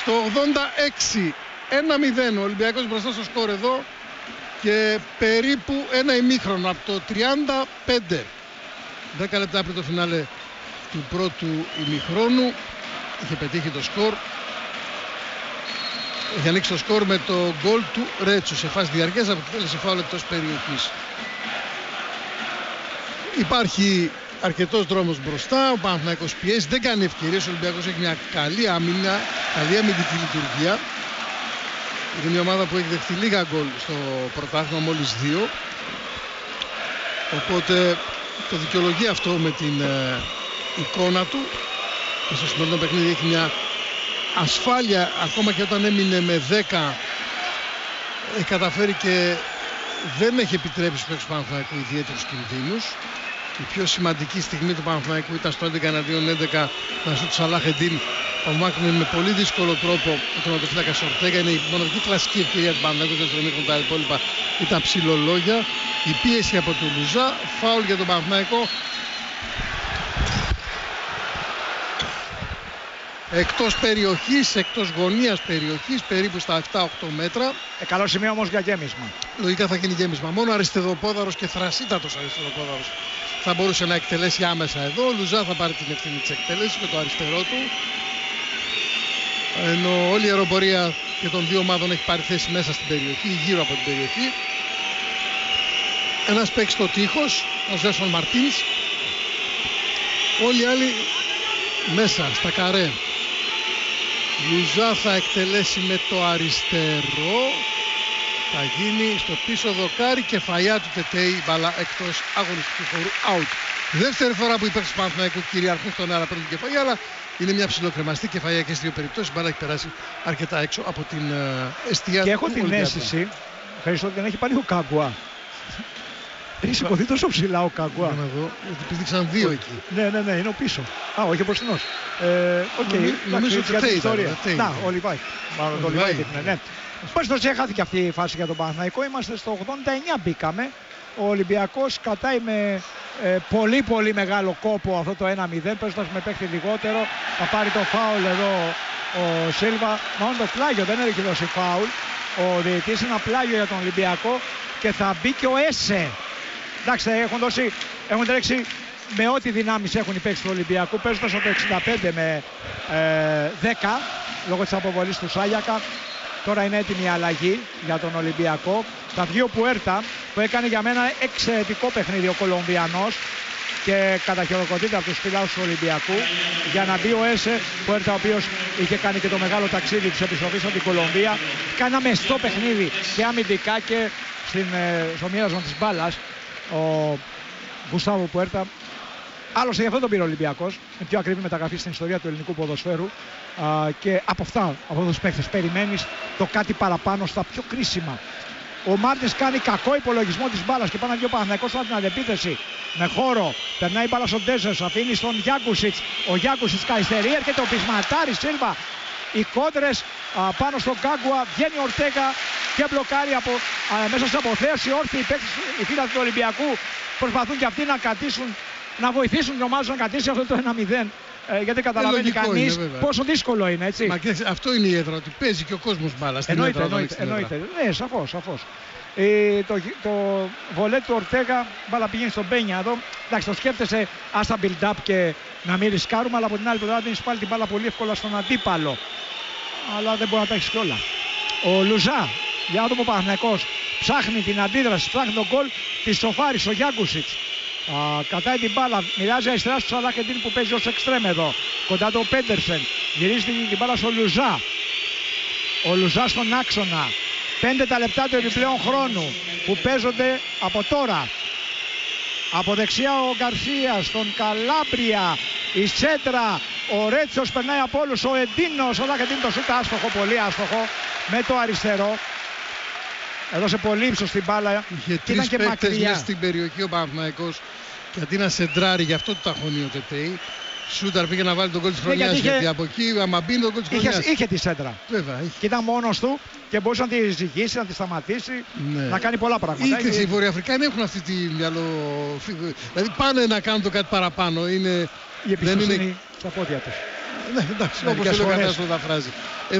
Στο 86, 1-0 ο Ολυμπιακός μπροστά στο σκορ εδώ και περίπου ένα ημίχρονο από το 35. 10 λεπτά πριν το φινάλε του πρώτου ημιχρόνου είχε πετύχει το σκορ. Είχε ανοίξει το σκορ με το γκολ του Ρέτσου σε φάση διαρκείας, αποτέλεσε φάουλ εκτός περιοχής. Υπάρχει αρκετός δρόμος μπροστά, ο Παναθηναϊκός πιέζει, δεν κάνει ευκαιρίες, ο Ολυμπιακός έχει μια καλή άμυνα, καλή αμυντική λειτουργία. Είναι μια ομάδα που έχει δεχτεί λίγα γκολ στο πρωτάθλημα, μόλις 2. Οπότε το δικαιολογεί αυτό με την εικόνα του και στο σημερινό παιχνίδι έχει μια ασφάλεια, ακόμα και όταν έμεινε με 10 έχει καταφέρει και δεν έχει επιτρέψει στους παίκτες του Παναθηναϊκού ιδιαίτερους κινδύνους. Η πιο σημαντική στιγμή του Παναθηναϊκού ήταν στο 11-11 να σου του Σαλάχ-Εντίν απομάκρυνε με πολύ δύσκολο τρόπο τον τερματοφύλακα Ορτέγα. Είναι η μοναδική κλασική ευκαιρία του Παναθηναϊκού στο δεύτερο μήχρονο, τα υπόλοιπα ήταν ψιλολόγια. Η πίεση από τον Λουζά, φάουλ για τον Παναθηναϊκό. Εκτός περιοχής, εκτός γωνίας περιοχής, περίπου στα 7-8 μέτρα. Καλό σημείο όμως για γέμισμα. Λογικά θα γίνει γέμισμα. Μόνο αριστεροπόδαρος και θρασίτατος αριστεροπόδαρος θα μπορούσε να εκτελέσει άμεσα εδώ. Ο Λουζά θα πάρει την ευθύνη της εκτέλεσης με το αριστερό του. Ενώ όλη η αεροπορία και των δύο ομάδων έχει πάρει θέση μέσα στην περιοχή, γύρω από την περιοχή. Ένας παίξει στο τείχος, ο Ζέρσον Μαρτίνς. Όλοι οι άλλοι μέσα, στα καρέ. Λουζά θα εκτελέσει με το αριστερό. Θα γίνει στο πίσω δοκάρι και φαλιά του Τετέι, μπαλά εκτός αγωνιστικού χώρου, out. Δεύτερη φορά που οι παίκτες του Παναθηναϊκού κυριαρχούν στον αέρα πρώτη κεφαλιά, αλλά είναι μια ψιλοκρεμαστή κεφαλιά και στις δύο περιπτώσεις. Η μπάλα έχει περάσει αρκετά έξω από την εστία. Και έχω την αίσθηση, Χρήστο, ότι δεν έχει πάλι ο Καγκουά. Έχει σηκωθεί τόσο ψηλά ο Καγκουά. Να δω, ότι πήδηξαν δύο εκεί. Ναι, είναι ο πίσω. Α, όχι ο μπροστινός. Νομίζω ότι Τέι ήταν. Να, ο Λιβάη. Μάλλον το Λιβάη. Ναι. Πώς το χάθηκε αυτή η φάση για τον Παναθηναϊκό. Είμαστε στο 89 μπήκαμε. Ο Ολυμπιακός κατάει με πολύ μεγάλο κόπο αυτό το 1-0. Παίζοντας με παίχτη λιγότερο. Θα πάρει το φάουλ εδώ ο Σίλβα. Μόνο το πλάγιο δεν έχει δώσει φάουλ. Ο διαιτητής είναι ένα πλάγιο για τον Ολυμπιακό. Και θα μπει και ο Έσε. Εντάξει, έχουν τρέξει με ό,τι δυνάμεις έχουν οι παίκτες του Ολυμπιακού. Παίζοντας από το 65 με 10 λόγω της αποβολής του Σάγιακα. Τώρα είναι έτοιμη η αλλαγή για τον Ολυμπιακό. Θα βγει ο Πουέρτα που έκανε για μένα εξαιρετικό παιχνίδι ο Κολομβιανός και καταχειροκροτείται από τους φιλάθλους του Ολυμπιακού για να μπει ο Έσε Πουέρτα, ο οποίος είχε κάνει και το μεγάλο ταξίδι της επιστροφής από την Κολομβία. Κάνει ένα μεστό παιχνίδι και αμυντικά και στο μοίρασμα της μπάλας. Ο Γκουστάβο Πουέρτα. Άλλωστε γι' αυτό τον πήρε ο Ολυμπιακός. Είναι πιο ακριβή μεταγραφή στην ιστορία του ελληνικού ποδοσφαίρου. Και από αυτούς τους παίκτες περιμένεις το κάτι παραπάνω στα πιο κρίσιμα. Ο Μάρτινς κάνει κακό υπολογισμό της μπάλας και πάνω να βγει ο Παναθηναϊκός στην αντεπίθεση. Με χώρο, περνάει η μπάλα στον Ντέζες, αφήνει στον Γιάκουσιτς. Ο Γιάκουσιτς καθυστερεί, έρχεται ο Πισματάρης Σίλβα. Οι κόντρες πάνω στον Κάγκουα, βγαίνει ο Ορτέγα και μπλοκάρει μέσα στην αποθέωση. Όρθιοι οι φίλοι του Ολυμπιακού προσπαθούν και αυτοί να κρατήσουν, να βοηθήσουν την ομάδα να κρατήσει αυτό το 1-0. Γιατί καταλαβαίνει κανείς πόσο δύσκολο είναι, έτσι. Μα και αυτό είναι η έδρα, ότι παίζει και ο κόσμος μπάλα στην έδρα. Εννοείται. Ναι, σαφώς. Το βολέ του Ορτέγα, μπάλα πηγαίνει στον Μπένια εδώ. Εντάξει, το σκέφτεσαι άστα build-up και να μην ρισκάρουμε, αλλά από την άλλη πλευρά δίνεις πάλι την μπάλα πολύ εύκολα στον αντίπαλο. Αλλά δεν μπορεί να τα έχεις κιόλα. Ο Λουζά, για να δούμε ο Παναθηναϊκός, ψάχνει την αντίδραση, ψάχνει τον γκολ, τη σοφάρει ο Γιάκουσιτς. Κατάει την μπάλα, μοιράζει αριστερά στο Σαλάχ-Εντίν που παίζει ως εξτρέμ εδώ. Κοντά το Πέντερσεν, γυρίζει την μπάλα στο Λουζά. Ο Λουζά στον άξονα. 5 τα λεπτά του επιπλέον χρόνου που παίζονται από τώρα. Από δεξιά ο Γκαρσία, στον Καλάμπρια, η σέντρα, ο Ρέτσος περνάει από όλους, ο Εντίνο, ο Σαλάχ-Εντίν το σούτα άστοχο, πολύ άστοχο, με το αριστερό. Έδωσε πολύ ύψος στην μπάλα. Είχε τρεις παίκτες μέσα στην περιοχή ο Παναθηναϊκός και αντί να σεντράρει, γι' αυτό το ταχωνεί ο Τετέι. Σούταρ πήγε να βάλει τον γκολ της χρονιάς, γιατί από εκεί άμα μπει τον γκολ της χρονιάς. Είχε τη σέντρα. Βέβαια. Και ήταν μόνος του και μπορούσε να τη ζυγίσει, να τη σταματήσει, να κάνει πολλά πράγματα. Οι Βορειοαφρικάνοι έχουν αυτή τη μυαλό. Δηλαδή πάνε να κάνουν το κάτι παραπάνω. Η εμπιστοσύνη στα πόδια τους. Ναι, εντάξει, όπως έλεγα να σου μεταφράζει.